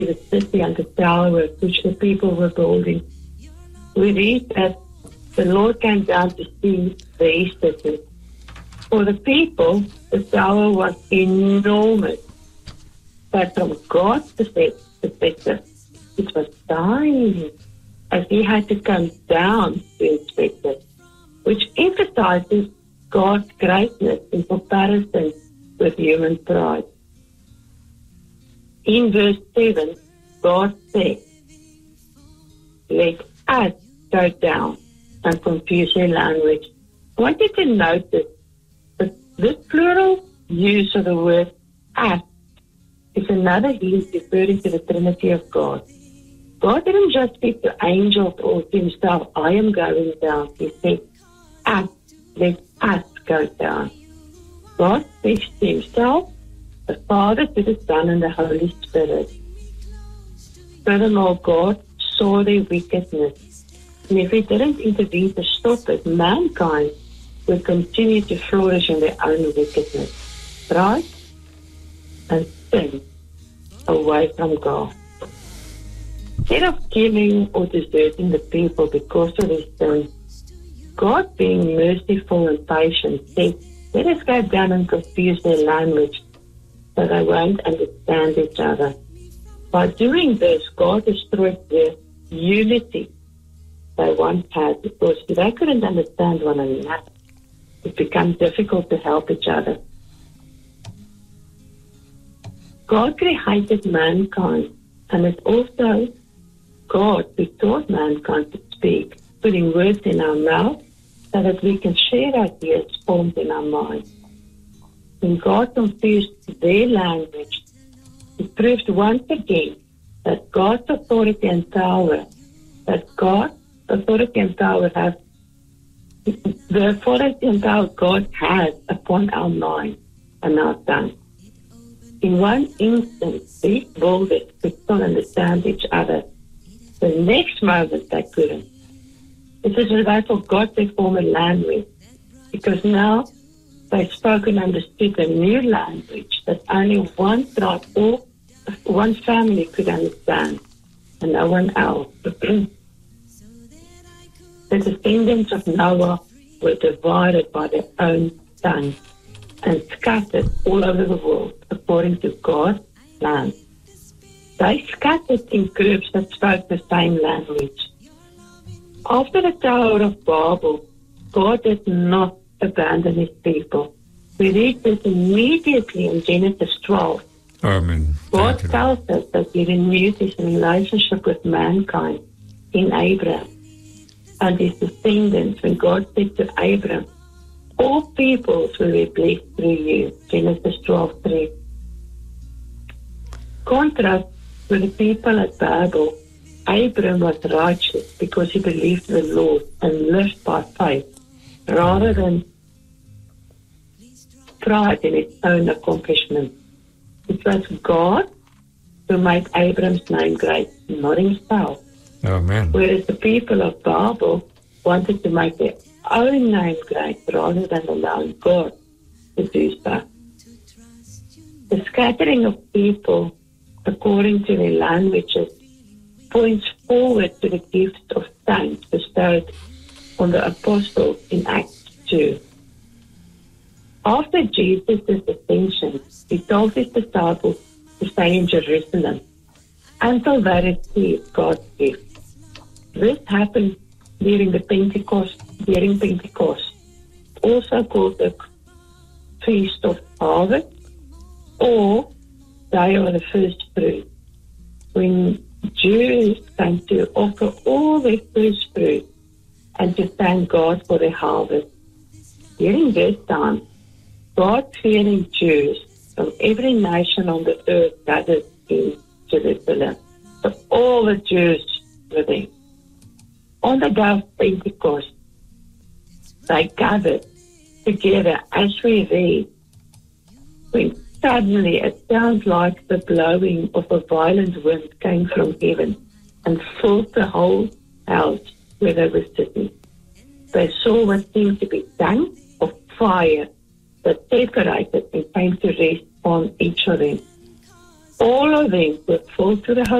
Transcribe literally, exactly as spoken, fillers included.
the city and the tower which the people were building. We read that the Lord came down to see the city. For the people, the tower was enormous. But from God's perspective, it was tiny, as he had to come down to inspect it, which emphasizes God's greatness in comparison with human pride. In verse seven, God said, let us go down and confuse their language. I want you to notice that this plural use of the word us is another hint referring to the Trinity of God. God didn't just speak to angels or to himself, I am going down. He said, us, let us go down. God speaks to himself, the Father, to the Son, and the Holy Spirit. Furthermore, God saw their wickedness. And if he didn't intervene to stop it, mankind would continue to flourish in their own wickedness. Right? And sin away from God. Instead of killing or deserting the people because of their sin, God, being merciful and patient, said, let us go down and confuse their language so they won't understand each other. By doing this, God destroyed the unity they once had because they couldn't understand one another. It became difficult to help each other. God created mankind, and it's also God who taught mankind to speak, putting words in our mouth so that we can share ideas formed in our minds. When God confused their language, it proved once again that God's authority and power, that God's authority and power have, the authority and power God has upon our mind and our tongue. In one instant, these builders could not understand each other. The next moment, they couldn't. It is as they forgot their former language, because now they spoke and understood a new language that only one tribe or one family could understand, and no one else. The descendants of Noah were divided by their own tongue and scattered all over the world according to God's plan. They scattered in groups that spoke the same language. After the Tower of Babel, God did not abandon his people. We read this immediately in Genesis twelve. Amen. God tells us that he renewed his relationship with mankind in Abraham and his descendants when God said to Abraham, all peoples will be blessed through you. Genesis twelve three. Contrast with the people at Babel, Abraham was righteous because he believed the Lord and lived by faith rather than pride in his own accomplishments. It was God who made Abraham's name great, not himself. Amen. Whereas the people of Babel wanted to make their own name great rather than allowing God to do so. The scattering of people according to their languages points forward to the gift of thanks bestowed on the apostles in Acts two. After Jesus' ascension, he told his disciples to stay in Jerusalem until they received God's gift. This happened during the Pentecost, during Pentecost, also called the Feast of Harvest or Day of the First Fruit, when Jews came to offer all their first fruit and to thank God for their harvest. During this time, God-fearing Jews from every nation on the earth gathered in Jerusalem. So all the Jews were there. On the day of Pentecost, they gathered together as we read, when suddenly it sounds like the blowing of a violent wind came from heaven and filled the whole house where they were sitting. They saw what seemed to be tongues of fire that separated and came to rest on each of them. All of them were full to the